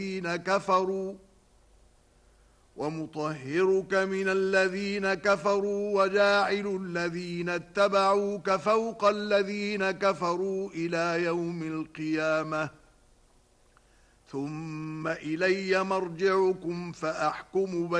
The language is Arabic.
الذين كفروا ومطهرك من الذين كفروا وجاعل الذين اتبعوك فوق الذين كفروا إلى يوم القيامة ثم إلي مرجعكم فأحكم